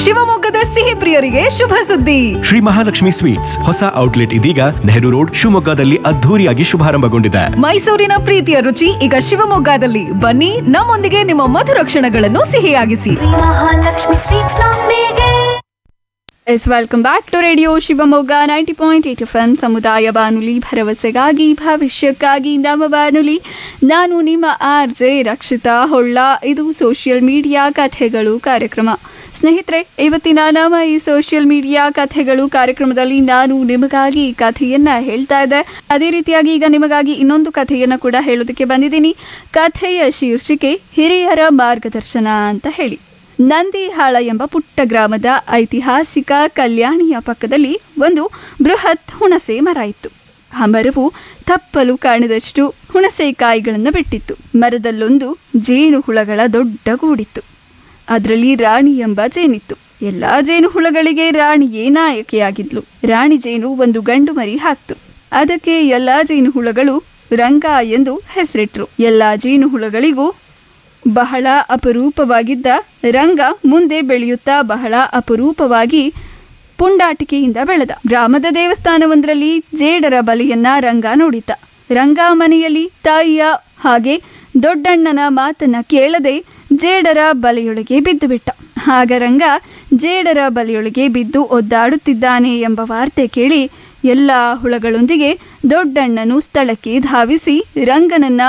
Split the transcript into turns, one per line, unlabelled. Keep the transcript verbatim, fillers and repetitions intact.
ಶಿವಮೊಗ್ಗದ ಸಿಹಿ ಪ್ರಿಯರಿಗೆ ಶುಭ ಸುದ್ದಿ.
ಶ್ರೀ ಮಹಾಲಕ್ಷ್ಮಿ ಸ್ವೀಟ್ಸ್ ಹೊಸ ಔಟ್ಲೆಟ್ ಇದೀಗ ನೆಹರು ರೋಡ್ ಶಿವಮೊಗ್ಗದಲ್ಲಿ ಅದ್ಧೂರಿಯಾಗಿ ಶುಭಾರಂಭಗೊಂಡಿದೆ.
ಮೈಸೂರಿನ ಪ್ರೀತಿಯ ರುಚಿ ಈಗ ಶಿವಮೊಗ್ಗದಲ್ಲಿ. ಬನ್ನಿ, ನಮ್ಮೊಂದಿಗೆ ನಿಮ್ಮ ಮಧುರ ಕ್ಷಣಗಳನ್ನು ಸಿಹಿಯಾಗಿಸಿ.
ಮಹಾಲಕ್ಷ್ಮಿ ಸ್ವೀಟ್ಸ್ ನೊಂದಿಗೆ.
S welcome back to radio Shivamogga ninety point eight F M ಸಮುದಾಯ ಬಾನುಲಿ, ಭರವಸೆಗಾಗಿ ಭವಿಷ್ಯಕ್ಕಾಗಿ ನಮ್ಮ ಬಾನುಲಿ. ನಾನು ನಿಮ್ಮ ಆರ್ ಜೆ ರಕ್ಷಿತಾ ಹೊಳ್ಳ. ಇದು ಸೋಷಿಯಲ್ ಮೀಡಿಯಾ ಕಥೆಗಳು ಕಾರ್ಯಕ್ರಮ. ಸ್ನೇಹಿತರೆ, ಇವತ್ತಿನ ನಮ್ಮ ಈ ಸೋಷಿಯಲ್ ಮೀಡಿಯಾ ಕಥೆಗಳು ಕಾರ್ಯಕ್ರಮದಲ್ಲಿ ನಾನು ನಿಮಗಾಗಿ ಕಥೆಯನ್ನು ಹೇಳ್ತಾ ಇದ್ದೆ. ಅದೇ ರೀತಿಯಾಗಿ ಈಗ ನಿಮಗಾಗಿ ಇನ್ನೊಂದು ಕಥೆಯನ್ನು ಕೂಡ ಹೇಳೋದಕ್ಕೆ ಬಂದಿದ್ದೀನಿ. ಕಥೆಯ ಶೀರ್ಷಿಕೆ ಹಿರಿಯರ ಮಾರ್ಗದರ್ಶನ ಅಂತ ಹೇಳಿ. ನಂದಿಹಾಳ ಎಂಬ ಪುಟ್ಟ ಗ್ರಾಮದ ಐತಿಹಾಸಿಕ ಕಲ್ಯಾಣಿಯ ಪಕ್ಕದಲ್ಲಿ ಒಂದು ಬೃಹತ್ ಹುಣಸೆ ಮರ ಇತ್ತು. ಆ ಮರವು ತಪ್ಪಲು ಕಾಣದಷ್ಟು ಹುಣಸೆಕಾಯಿಗಳನ್ನು ಬಿಟ್ಟಿತ್ತು. ಮರದಲ್ಲೊಂದು ಜೇನು ಹುಳಗಳ ದೊಡ್ಡ ಗೂಡಿತ್ತು. ಅದರಲ್ಲಿ ರಾಣಿ ಎಂಬ ಜೇನಿತ್ತು. ಎಲ್ಲ ಜೇನು ಹುಳಗಳಿಗೆ ರಾಣಿಯೇ ನಾಯಕಿಯಾಗಿದ್ಲು. ರಾಣಿ ಜೇನು ಒಂದು ಗಂಡು ಮರಿ ಹಾಕ್ತು. ಅದಕ್ಕೆ ಎಲ್ಲ ಜೇನು ಹುಳಗಳು ರಂಗ ಎಂದು ಹೆಸರಿಟ್ರು. ಎಲ್ಲ ಜೇನು ಹುಳಗಳಿಗೂ ಬಹಳ ಅಪರೂಪವಾಗಿದ್ದ ರಂಗ ಮುಂದೆ ಬೆಳೆಯುತ್ತಾ ಬಹಳ ಅಪರೂಪವಾಗಿ ಪುಂಡಾಟಿಕೆಯಿಂದ ಬೆಳೆದ. ಗ್ರಾಮದ ದೇವಸ್ಥಾನವೊಂದರಲ್ಲಿ ಜೇಡರ ಬಲಿಯನ್ನ ರಂಗ ನೋಡಿತ. ರಂಗ ಮನೆಯಲ್ಲಿ ತಾಯಿಯ ಹಾಗೆ ದೊಡ್ಡಣ್ಣನ ಮಾತನ್ನ ಕೇಳದೆ ಜೇಡರ ಬಲೆಯೊಳಗೆ ಬಿದ್ದು ಬಿಟ್ಟ. ಆಗ ರಂಗ ಜೇಡರ ಬಲೆಯೊಳಗೆ ಬಿದ್ದು ಒದ್ದಾಡುತ್ತಿದ್ದಾನೆ ಎಂಬ ವಾರ್ತೆ ಕೇಳಿ ಎಲ್ಲ ಹುಳಗಳೊಂದಿಗೆ ದೊಡ್ಡಣ್ಣನು ಸ್ಥಳಕ್ಕೆ ಧಾವಿಸಿ ರಂಗನನ್ನ